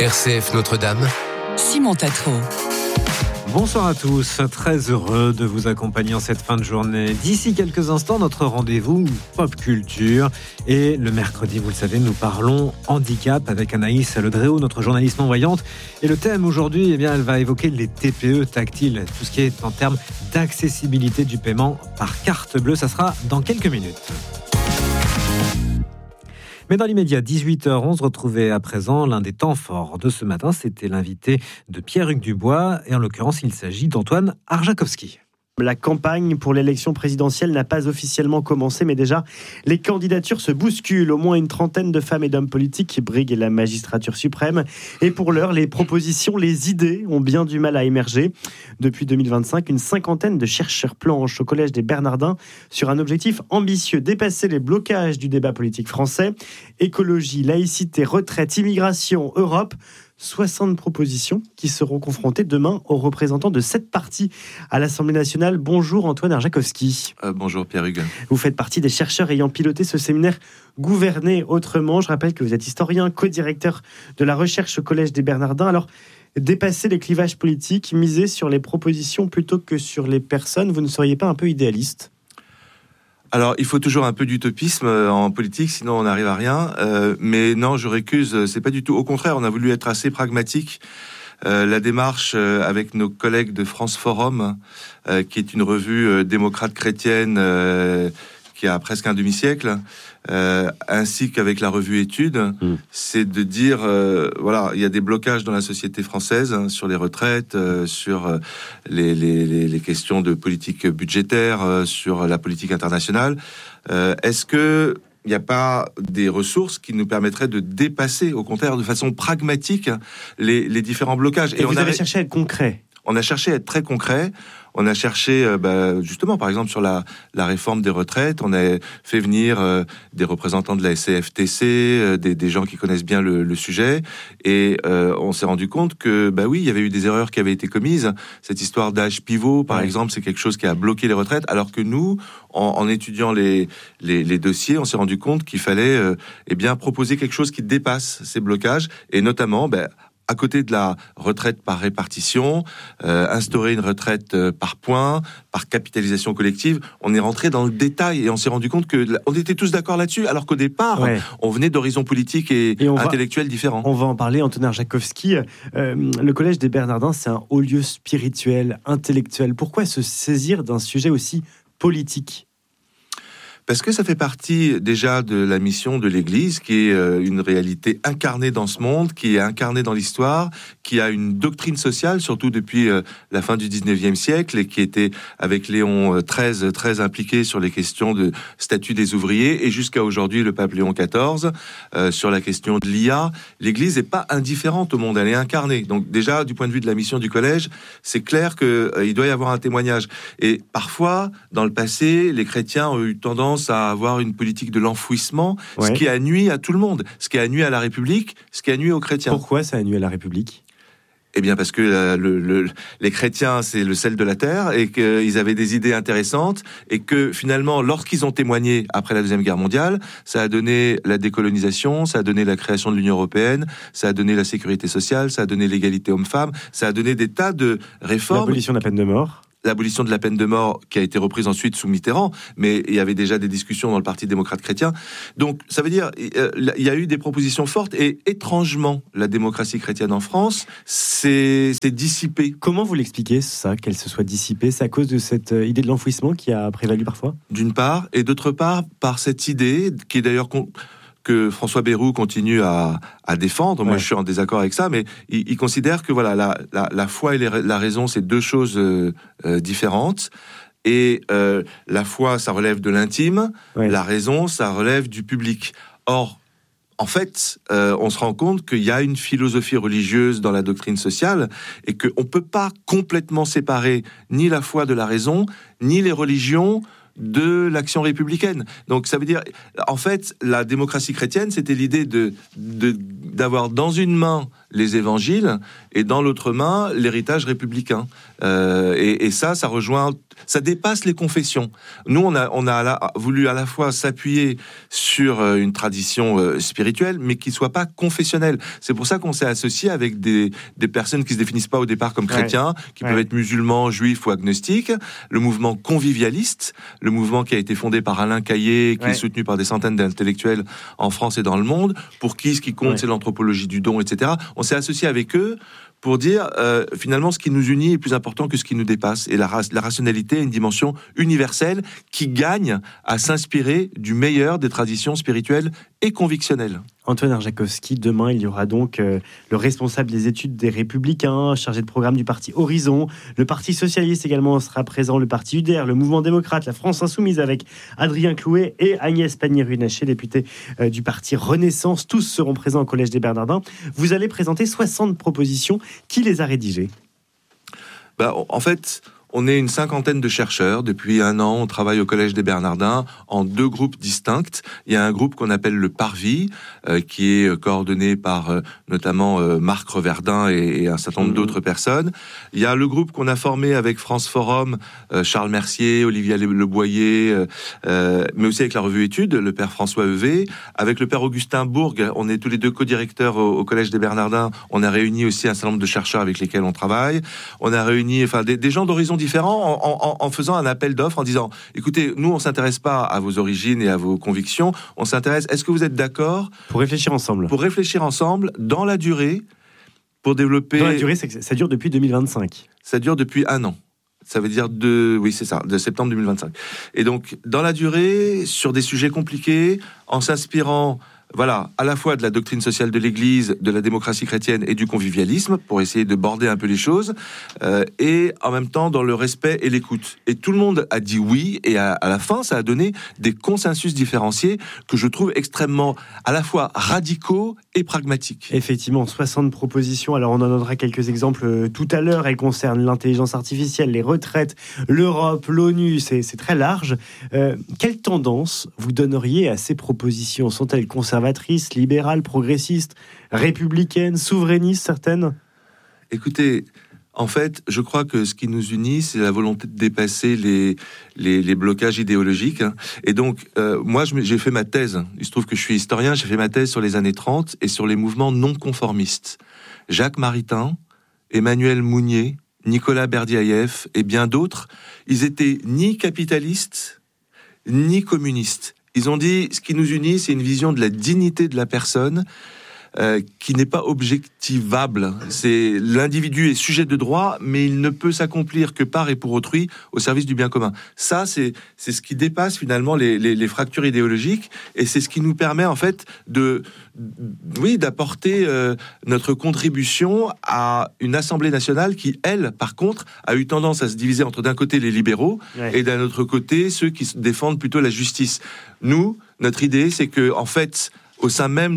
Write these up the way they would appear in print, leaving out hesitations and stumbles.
RCF Notre-Dame, Simon Tatro. Bonsoir à tous, très heureux de vous accompagner en cette fin de journée. D'ici quelques instants, notre rendez-vous Pop Culture. Et le mercredi, vous le savez, nous parlons handicap avec Anaïs Ledréau, notre journaliste non-voyante. Et le thème aujourd'hui, elle va évoquer les TPE tactiles, tout ce qui est en termes d'accessibilité du paiement par carte bleue. Ça sera dans quelques minutes. Mais dans l'immédiat, 18h11, retrouvez à présent l'un des temps forts de ce matin. C'était l'invité de Pierre-Hugues Dubois. Et en l'occurrence, il s'agit d'Antoine Arjakovski. La campagne pour l'élection présidentielle n'a pas officiellement commencé, mais déjà, les candidatures se bousculent. Au moins une trentaine de femmes et d'hommes politiques briguent la magistrature suprême. Et pour l'heure, les propositions, les idées ont bien du mal à émerger. Depuis 2025, une cinquantaine de chercheurs planchent au Collège des Bernardins sur un objectif ambitieux, dépasser les blocages du débat politique français. Écologie, laïcité, retraite, immigration, Europe. 60 propositions qui seront confrontées demain aux représentants de 7 partis à l'Assemblée nationale. Bonjour Antoine Arjakovski. Bonjour Pierre-Hugues. Vous faites partie des chercheurs ayant piloté ce séminaire Gouverner autrement. Je rappelle que vous êtes historien, co-directeur de la recherche au Collège des Bernardins. Alors, dépasser les clivages politiques, miser sur les propositions plutôt que sur les personnes, vous ne seriez pas un peu idéaliste ? Alors, il faut toujours un peu d'utopisme en politique, sinon on n'arrive à rien. Mais non, je récuse, c'est pas du tout. Au contraire, on a voulu être assez pragmatique. La démarche avec nos collègues de France Forum, qui est une revue démocrate chrétienne qui a presque un demi-siècle, ainsi qu'avec la revue Études, c'est de dire, voilà, il y a des blocages dans la société française sur les retraites, sur les questions de politique budgétaire, sur la politique internationale. Est-ce que il n'y a pas des ressources qui nous permettraient de dépasser, au contraire, de façon pragmatique, les différents blocages. Et vous avez cherché à être concret. On a cherché à être très concret. On a cherché, justement, par exemple, sur la réforme des retraites, on a fait venir des représentants de la CFTC, des gens qui connaissent bien le sujet, et on s'est rendu compte que, oui, il y avait eu des erreurs qui avaient été commises. Cette histoire d'âge pivot, par exemple, c'est quelque chose qui a bloqué les retraites, alors que nous, en étudiant les dossiers, on s'est rendu compte qu'il fallait, proposer quelque chose qui dépasse ces blocages, et notamment, à côté de la retraite par répartition, instaurer une retraite par points, par capitalisation collective, on est rentré dans le détail et on s'est rendu compte qu'on était tous d'accord là-dessus, alors qu'au départ, on venait d'horizons politiques et intellectuels différents. On va en parler, Antoine Arjakovski. Le Collège des Bernardins, c'est un haut lieu spirituel, intellectuel. Pourquoi se saisir d'un sujet aussi politique ? Parce que ça fait partie déjà de la mission de l'Église, qui est une réalité incarnée dans ce monde, qui est incarnée dans l'histoire, qui a une doctrine sociale, surtout depuis la fin du 19e siècle, et qui était, avec Léon XIII, très impliqué sur les questions de statut des ouvriers, et jusqu'à aujourd'hui, le pape Léon XIV, sur la question de l'IA. L'Église n'est pas indifférente au monde, elle est incarnée. Donc déjà, du point de vue de la mission du collège, c'est clair qu'il doit y avoir un témoignage. Et parfois, dans le passé, les chrétiens ont eu tendance à avoir une politique de l'enfouissement, ce qui a nui à tout le monde, ce qui a nui à la République, ce qui a nui aux chrétiens. Pourquoi ça a nui à la République ? Eh bien parce que les chrétiens, c'est le sel de la terre, et qu'ils avaient des idées intéressantes, et que finalement, lorsqu'ils ont témoigné après la Deuxième Guerre mondiale, ça a donné la décolonisation, ça a donné la création de l'Union européenne, ça a donné la sécurité sociale, ça a donné l'égalité homme-femme, ça a donné des tas de réformes. L'abolition de la peine de mort. L'abolition de la peine de mort qui a été reprise ensuite sous Mitterrand, mais il y avait déjà des discussions dans le Parti démocrate chrétien. Donc, ça veut dire, il y a eu des propositions fortes, et étrangement, la démocratie chrétienne en France s'est dissipée. Comment vous l'expliquez, ça, qu'elle se soit dissipée ? C'est à cause de cette idée de l'enfouissement qui a prévalu parfois ? D'une part, et d'autre part, par cette idée, qui est d'ailleurs que François Bayrou continue à défendre. Moi, je suis en désaccord avec ça, mais il considère que voilà, la foi et la raison, c'est deux choses différentes. Et la foi, ça relève de l'intime. La raison, ça relève du public. Or, en fait, on se rend compte qu'il y a une philosophie religieuse dans la doctrine sociale, et qu'on ne peut pas complètement séparer ni la foi de la raison, ni les religions de l'action républicaine. Donc ça veut dire, en fait, la démocratie chrétienne, c'était l'idée d'avoir dans une main les évangiles et dans l'autre main l'héritage républicain. Et ça rejoint, ça dépasse les confessions. Nous, on a voulu à la fois s'appuyer sur une tradition spirituelle, mais qui soit pas confessionnelle. C'est pour ça qu'on s'est associé avec des personnes qui se définissent pas au départ comme chrétiens, qui peuvent être musulmans, juifs ou agnostiques. Le mouvement convivialiste, le mouvement qui a été fondé par Alain Caillé, qui est soutenu par des centaines d'intellectuels en France et dans le monde, pour qui ce qui compte c'est l'anthropologie du don, etc. On s'est associé avec eux pour dire, finalement, ce qui nous unit est plus important que ce qui nous dépasse. Et la rationalité a une dimension universelle qui gagne à s'inspirer du meilleur des traditions spirituelles et convictionnelles. Antoine Arjakovski, demain, il y aura donc le responsable des études des Républicains, chargé de programme du parti Horizon. Le Parti Socialiste également sera présent, le Parti UDR, le Mouvement Démocrate, la France Insoumise avec Adrien Clouet et Agnès Pannier-Runacher, députée du Parti Renaissance. Tous seront présents au Collège des Bernardins. Vous allez présenter 60 propositions. Qui les a rédigées ? En fait, on est une cinquantaine de chercheurs. Depuis 1 an, on travaille au Collège des Bernardins en 2 groupes distincts. Il y a un groupe qu'on appelle le Parvis, qui est coordonné par notamment Marc Reverdin et un certain nombre d'autres personnes. Il y a le groupe qu'on a formé avec France Forum, Charles Mercier, Olivier Leboyer, mais aussi avec la revue Études, le père François Heuvé. Avec le père Augustin Bourg, on est tous les 2 co-directeurs au Collège des Bernardins. On a réuni aussi un certain nombre de chercheurs avec lesquels on travaille. On a réuni des gens d'horizons différents en faisant un appel d'offres, en disant, écoutez, nous on s'intéresse pas à vos origines et à vos convictions, on s'intéresse, est-ce que vous êtes d'accord pour réfléchir ensemble dans la durée, pour développer... Dans la durée, ça dure depuis 2025. Ça dure depuis 1 an. Ça veut dire de septembre 2025. Et donc, dans la durée, sur des sujets compliqués, en s'inspirant à la fois de la doctrine sociale de l'Église, de la démocratie chrétienne et du convivialisme, pour essayer de border un peu les choses, et en même temps dans le respect et l'écoute. Et tout le monde a dit oui, et à la fin, ça a donné des consensus différenciés que je trouve extrêmement, à la fois radicaux et pragmatiques. Effectivement, 60 propositions. Alors, on en donnera quelques exemples tout à l'heure. Elles concernent l'intelligence artificielle, les retraites, l'Europe, l'ONU. C'est très large. Quelle tendance vous donneriez à ces propositions ? Sont-elles conservatrices, libérales, progressistes, républicaines, souverainistes, certaines ? Écoutez, en fait, je crois que ce qui nous unit, c'est la volonté de dépasser les blocages idéologiques. Et donc, moi, j'ai fait ma thèse. Il se trouve que je suis historien. J'ai fait ma thèse sur les années 30 et sur les mouvements non conformistes. Jacques Maritain, Emmanuel Mounier, Nicolas Berdyaev et bien d'autres, ils étaient ni capitalistes, ni communistes. Ils ont dit, ce qui nous unit, c'est une vision de la dignité de la personne qui n'est pas objectivable. C'est l'individu est sujet de droit, mais il ne peut s'accomplir que par et pour autrui au service du bien commun. Ça, c'est ce qui dépasse finalement les fractures idéologiques, et c'est ce qui nous permet en fait d'apporter notre contribution à une Assemblée nationale qui, elle, par contre, a eu tendance à se diviser entre d'un côté les libéraux et d'un autre côté ceux qui défendent plutôt la justice. Nous, notre idée, c'est que en fait, au sein même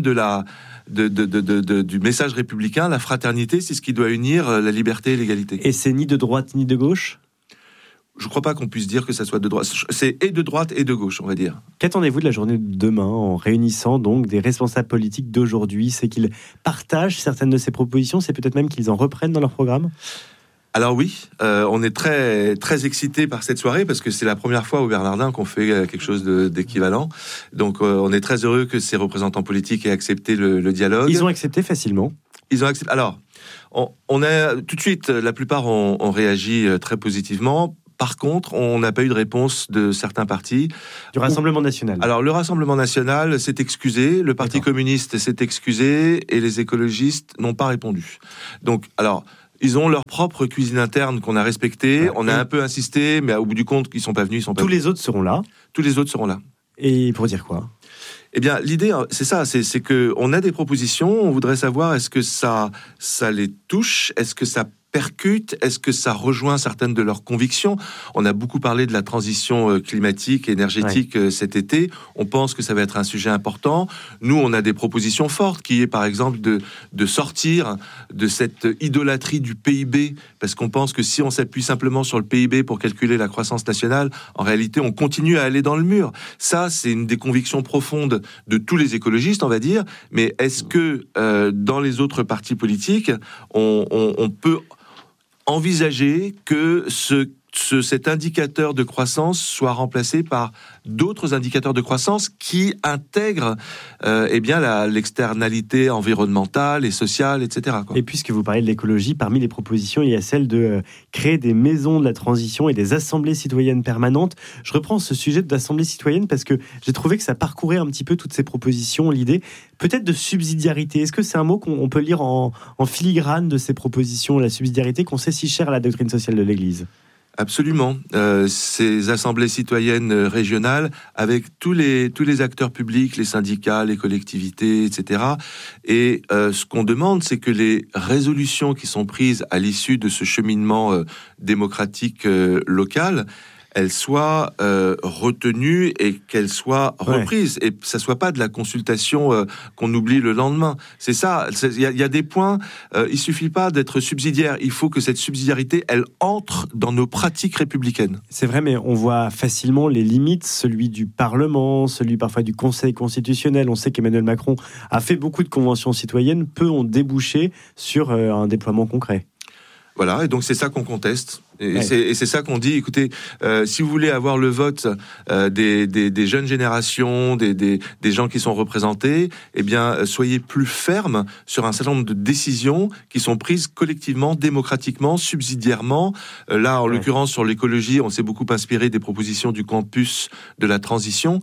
du message républicain, la fraternité, c'est ce qui doit unir la liberté et l'égalité. Et c'est ni de droite ni de gauche ? Je ne crois pas qu'on puisse dire que ça soit de droite. C'est et de droite et de gauche, on va dire. Qu'attendez-vous de la journée de demain en réunissant donc des responsables politiques d'aujourd'hui ? C'est qu'ils partagent certaines de ces propositions, c'est peut-être même qu'ils en reprennent dans leur programme ? Alors oui, on est très très excités par cette soirée parce que c'est la première fois au Bernardin qu'on fait quelque chose d'équivalent. Donc on est très heureux que ces représentants politiques aient accepté le dialogue. Ils ont accepté facilement. Ils ont accepté. Alors, on a tout de suite, la plupart ont réagi très positivement. Par contre, on n'a pas eu de réponse de certains partis. Du Rassemblement national. Alors, le Rassemblement national s'est excusé, le Parti communiste s'est excusé et les écologistes n'ont pas répondu. Donc, alors, ils ont leur propre cuisine interne qu'on a respectée. On a un peu insisté, mais au bout du compte, ils sont pas venus. Tous les autres seront là. Tous les autres seront là. Et pour dire quoi ? Eh bien, l'idée, c'est ça, c'est que on a des propositions. On voudrait savoir est-ce que ça les touche, est-ce que ça percute? Est-ce que ça rejoint certaines de leurs convictions? On a beaucoup parlé de la transition climatique et énergétique cet été. On pense que ça va être un sujet important. Nous, on a des propositions fortes, qui est par exemple de sortir de cette idolâtrie du PIB, parce qu'on pense que si on s'appuie simplement sur le PIB pour calculer la croissance nationale, en réalité, on continue à aller dans le mur. Ça, c'est une des convictions profondes de tous les écologistes, on va dire. Mais est-ce que dans les autres partis politiques, on peut envisager que cet indicateur de croissance soit remplacé par d'autres indicateurs de croissance qui intègrent l'externalité environnementale et sociale, etc. Et puisque vous parlez de l'écologie, parmi les propositions, il y a celle de créer des maisons de la transition et des assemblées citoyennes permanentes. Je reprends ce sujet d'assemblée citoyenne parce que j'ai trouvé que ça parcourait un petit peu toutes ces propositions, l'idée peut-être de subsidiarité. Est-ce que c'est un mot qu'on peut lire en filigrane de ces propositions, la subsidiarité qu'on sait si chère à la doctrine sociale de l'Église ? Absolument. Ces assemblées citoyennes régionales, avec tous les acteurs publics, les syndicats, les collectivités, etc. Et ce qu'on demande, c'est que les résolutions qui sont prises à l'issue de ce cheminement démocratique local, elles soient retenues et qu'elles soient reprises. Et que ça soit pas de la consultation qu'on oublie le lendemain. C'est ça. Il y a des points. Il suffit pas d'être subsidiaire. Il faut que cette subsidiarité, elle entre dans nos pratiques républicaines. C'est vrai, mais on voit facilement les limites, celui du Parlement, celui parfois du Conseil constitutionnel. On sait qu'Emmanuel Macron a fait beaucoup de conventions citoyennes. Peu ont débouché sur un déploiement concret. Voilà, et donc c'est ça qu'on conteste. Et c'est ça qu'on dit, écoutez, si vous voulez avoir le vote des jeunes générations, des gens qui sont représentés, eh bien, soyez plus fermes sur un certain nombre de décisions qui sont prises collectivement, démocratiquement, subsidiairement. Là, en l'occurrence, sur l'écologie, on s'est beaucoup inspiré des propositions du campus de la transition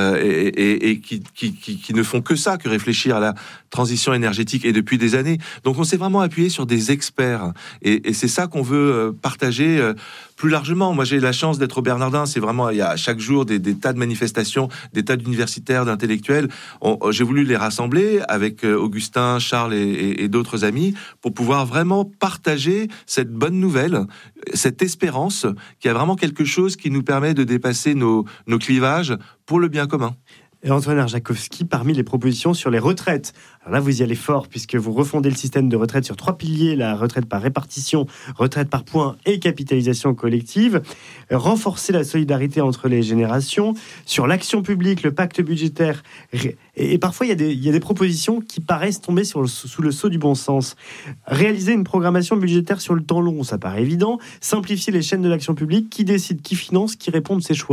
et qui ne font que ça, que réfléchir à la transition énergétique, et depuis des années. Donc, on s'est vraiment appuyé sur des experts. Et c'est ça qu'on veut partager plus largement. Moi, j'ai la chance d'être au Bernardin. C'est vraiment, il y a chaque jour des tas de manifestations, des tas d'universitaires, d'intellectuels. J'ai voulu les rassembler avec Augustin, Charles et d'autres amis pour pouvoir vraiment partager cette bonne nouvelle, cette espérance, qu'il y a vraiment quelque chose qui nous permet de dépasser nos clivages pour le bien commun. Et Antoine Arjakovski, parmi les propositions sur les retraites. Alors là, vous y allez fort, puisque vous refondez le système de retraite sur 3 piliers, la retraite par répartition, retraite par points et capitalisation collective. Renforcer la solidarité entre les générations. Sur l'action publique, le pacte budgétaire. Et parfois, il y a des propositions qui paraissent tomber sous le sceau du bon sens. Réaliser une programmation budgétaire sur le temps long, ça paraît évident. Simplifier les chaînes de l'action publique. Qui décide, qui finance, qui répond de ces choix ?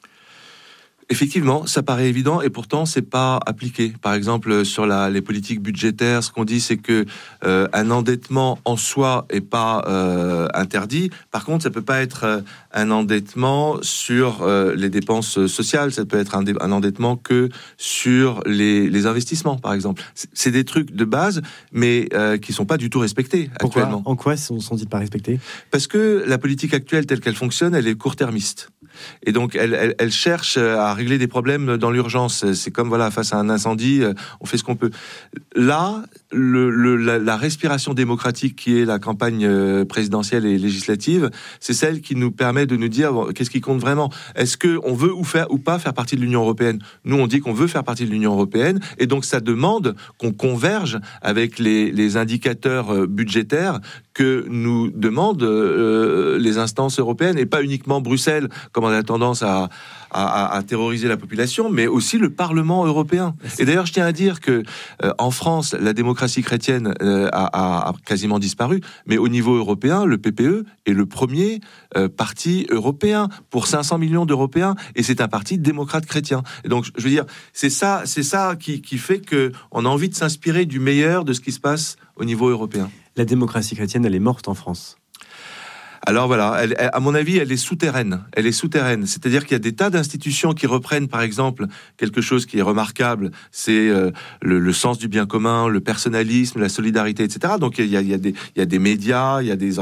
Effectivement, ça paraît évident et pourtant c'est pas appliqué. Par exemple, sur les politiques budgétaires, ce qu'on dit, c'est que un endettement en soi est pas interdit. Par contre, ça peut pas être un endettement sur les dépenses sociales. Ça peut être un endettement que sur les investissements, par exemple. C'est des trucs de base, mais qui sont pas du tout respectés actuellement. En quoi sont-ils pas respectés ? Parce que la politique actuelle telle qu'elle fonctionne, elle est court-termiste. Et donc, elle cherche à régler des problèmes dans l'urgence. C'est comme, face à un incendie, on fait ce qu'on peut. Là, la respiration démocratique qui est la campagne présidentielle et législative, c'est celle qui nous permet de nous dire qu'est-ce qui compte vraiment. Est-ce qu'on veut ou pas faire partie de l'Union européenne ? Nous, on dit qu'on veut faire partie de l'Union européenne, et donc ça demande qu'on converge avec les indicateurs budgétaires que nous demandent les instances européennes, et pas uniquement Bruxelles, comme on a tendance à terroriser la population, mais aussi le Parlement européen. Et d'ailleurs, je tiens à dire que en France, la démocratie chrétienne a quasiment disparu, mais au niveau européen, le PPE est le premier parti européen pour 500 millions d'Européens, et c'est un parti démocrate chrétien. Et donc, je veux dire, c'est ça qui fait que on a envie de s'inspirer du meilleur de ce qui se passe au niveau européen. La démocratie chrétienne, elle est morte en France. Alors voilà, à mon avis, elle est souterraine. C'est-à-dire qu'il y a des tas d'institutions qui reprennent, par exemple, quelque chose qui est remarquable, c'est le sens du bien commun, le personnalisme, la solidarité, etc. Donc il y a des médias, il y a des